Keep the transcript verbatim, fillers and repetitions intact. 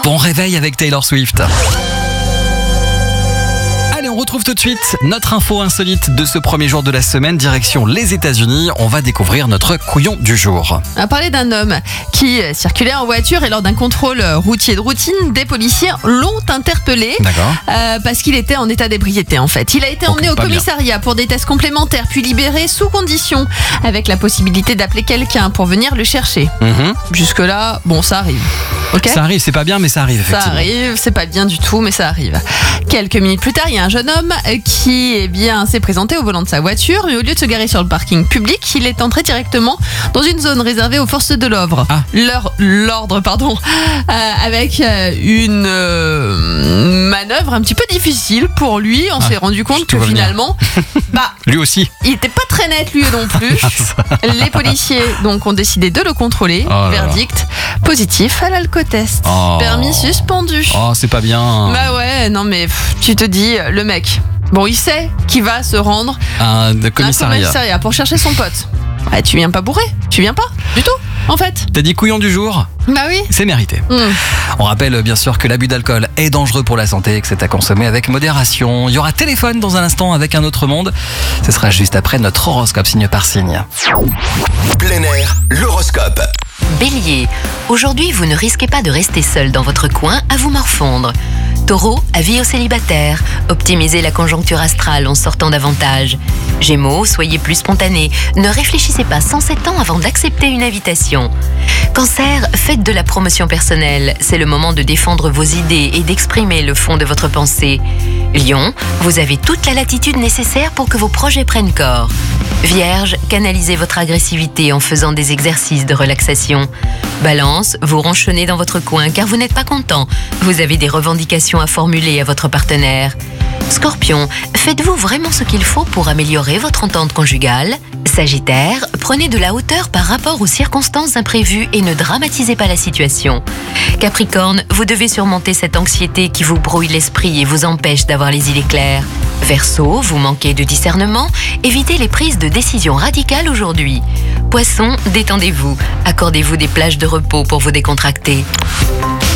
Bon réveil avec Taylor Swift. Allez, on retrouve tout de suite notre info insolite de ce premier jour de la semaine, direction les États-Unis. On va découvrir notre couillon du jour. On va parler d'un homme qui circulait en voiture et lors d'un contrôle routier de routine, des policiers l'ont interpellé D'accord. euh, parce qu'il était en état d'ébriété en fait. Il a été Donc, emmené au pas bien. commissariat pour des tests complémentaires puis libéré sous condition avec la possibilité d'appeler quelqu'un pour venir le chercher. Mhm. Jusque là, bon ça arrive. Ok. Ça arrive, c'est pas bien, mais ça arrive Ça effectivement. arrive, c'est pas bien du tout, mais ça arrive. Quelques minutes plus tard, il y a un jeune homme qui eh bien, s'est présenté au volant de sa voiture, mais au lieu de se garer sur le parking public, il est entré directement dans une zone réservée aux forces de l'ordre. Ah. Leur- L'ordre, pardon, euh, avec euh, une euh, manœuvre un petit peu difficile pour lui. On Ah, s'est rendu compte tout que va venir. finalement, bah, Lui aussi. il était pas très net lui non plus. Les policiers donc ont décidé de le contrôler. Oh là là. Verdict positif à l'alcotest. Oh. Permis suspendu. Oh, c'est pas bien. Bah ouais, non mais pff, tu te dis, le mec, bon il sait qu'il va se rendre Un de à un commissariat. commissariat pour chercher son pote. Ouais, tu viens pas bourré, tu viens pas du tout en fait. T'as dit couillon du jour? Bah oui. C'est mérité. Hmm. On rappelle bien sûr que l'abus d'alcool est dangereux pour la santé et que c'est à consommer avec modération. Il y aura téléphone dans un instant avec un autre monde. Ce sera juste après notre horoscope signe par signe. Plein air, l'horoscope. Bélier, aujourd'hui vous ne risquez pas de rester seul dans votre coin à vous morfondre. Taureau, avis aux célibataires, optimisez la conjoncture astrale en sortant davantage. Gémeaux, soyez plus spontané, ne réfléchissez pas cent sept ans avant d'accepter une invitation. Cancer, faites de la promotion personnelle, c'est le moment de défendre vos idées et d'exprimer le fond de votre pensée. Lion, vous avez toute la latitude nécessaire pour que vos projets prennent corps. Vierge, canalisez votre agressivité en faisant des exercices de relaxation. Balance, vous ronchonnez dans votre coin car vous n'êtes pas content. Vous avez des revendications à formuler à votre partenaire. Scorpion, faites-vous vraiment ce qu'il faut pour améliorer votre entente conjugale? Sagittaire, prenez de la hauteur par rapport aux circonstances imprévues et ne dramatisez pas la situation. Capricorne, vous devez surmonter cette anxiété qui vous brouille l'esprit et vous empêche d'avoir les idées claires. Verseau, vous manquez de discernement, évitez les prises de décisions radicales aujourd'hui. Poisson, détendez-vous, accordez-vous des plages de repos pour vous décontracter.